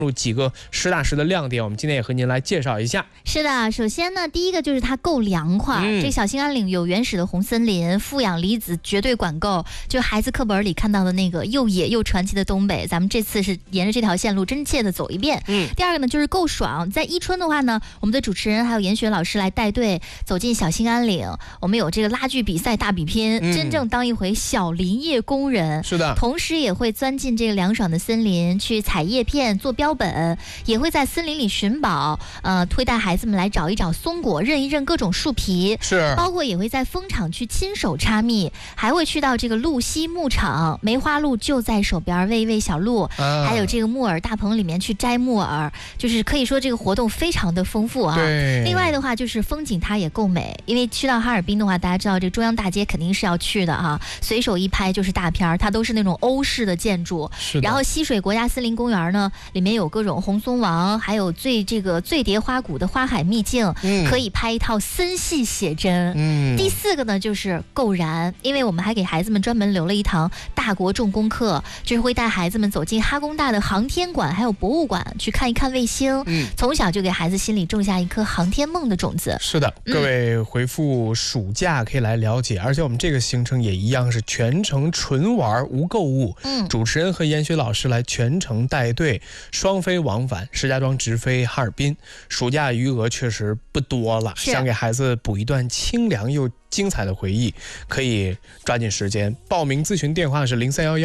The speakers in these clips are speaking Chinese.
入几个实打实的亮点，我们今天也和您来介绍一下。 是的，首先呢，第一个就是它够凉快。这小兴安岭有原始的红森林，富氧离子绝对管够，就孩子课本里看到的那个又野又传奇的东北，咱们这次是沿着这条线路真切的走一遍。第二个呢，就是够爽。在伊春的话呢，我们的主持人还有严雪老师来带队走进小兴安岭，我们有这个拉锯比赛大比拼，真正当一回小林业工人。 是的， 同时也会钻进这个凉爽的森林去采叶片做标本，也会在森林里寻宝，推带孩子们来找一找松果，认一认各种树皮， 是， 包括也会在蜂场去亲手插蜜，还会去到这个鹿溪牧场，梅花鹿就在手边喂一喂小鹿，还有这个木耳大棚里面去摘木耳，就是可以说这个活动非常的丰富啊。 对， 另外的话就是风景它也够美，因为去到哈尔滨的话，大家知道这个中央大街肯定是要去的啊，随手一拍就是大片，它都是那种欧式的建筑。然后溪水国家森林公园呢，里面有各种红松王，还有醉蝶花谷的花海秘境，可以拍一套森系写真。第四个呢就是够燃，因为我们还给孩子们专门留了一堂大国重工课，就是会带孩子们走进哈工大的航天馆还有博物馆去看一看卫星，从小就给孩子心里种下一颗航天梦的种子。 是的，各位回复暑假可以来了解，而且我们这个行程也一样是全程纯玩无购物，主持人和严雪老师来全程带队，双飞往返，石家庄直飞哈尔滨。暑假余额确实不多了，想给孩子补一段清凉又精彩的回忆，可以抓紧时间。报名咨询电话是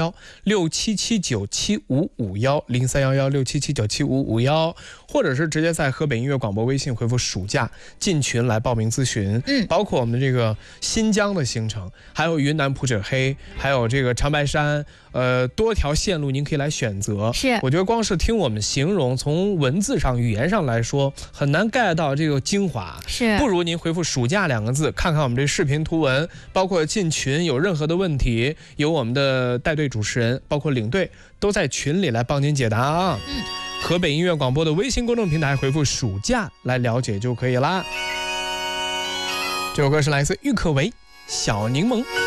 031167797551，031167797551，或者是直接在河北音乐广播微信回复暑假进群来报名咨询。包括我们这个新疆的行程，还有云南普者黑，还有这个长白山，多条线路您可以来选择。 是， 我觉得光是听我们形容，从文字上语言上来说很难 get 到这个精华， 是， 不如您回复暑假2个字，看看我们这视频图文，包括进群有任何的问题，有我们的带队主持人包括领队都在群里来帮您解答啊。河北音乐广播的微信公众平台回复暑假来了解就可以啦。这首歌是来自郁可唯小柠檬。